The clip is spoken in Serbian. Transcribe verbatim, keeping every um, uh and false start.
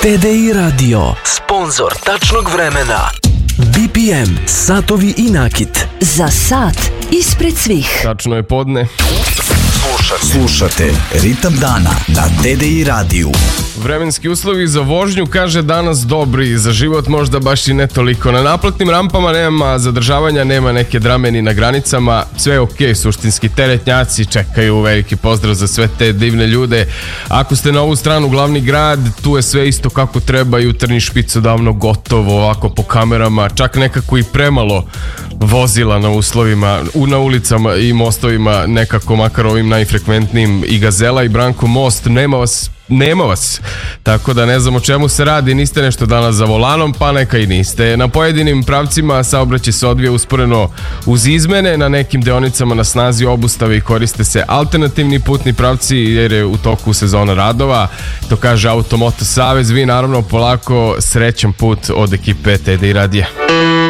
T D I Radio, sponzor tačnog vremena. B P M, satovi i nakit. Za sat ispred svih. Tačno je podne. Slušate, Slušate Ritam dana na T D I radiju. Vremenski uslovi za vožnju, kaže, danas dobri, za život možda baš i ne toliko. Na naplatnim rampama nema zadržavanja, nema neke drame ni na granicama, sve je okej, suštinski. Teretnjaci čekaju, veliki pozdrav za sve te divne ljude. Ako ste na ovu stranu glavni grad, tu je sve isto kako treba, jutarnji špic odavno gotovo, ovako po kamerama, čak nekako i premalo vozila na uslovima, na ulicama i mostovima, nekako makar ovim najfrekventnijim, i Gazela i Branko most, nema vas Nema vas, tako da ne znam o čemu se radi, niste nešto danas za volanom, pa neka i niste. Na pojedinim pravcima saobraćaj se odvija usporeno uz izmene, na nekim deonicama na snazi obustave i koriste se alternativni putni pravci jer je u toku sezona radova, to kaže Automoto Savez. Vi naravno polako, srećan put od ekipe T D I radija.